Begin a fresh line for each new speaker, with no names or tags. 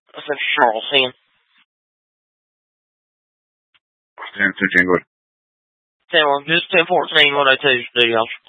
Central Charles, 10.
10-2 Tango.
10-1, just 10-14, 102, do y'all.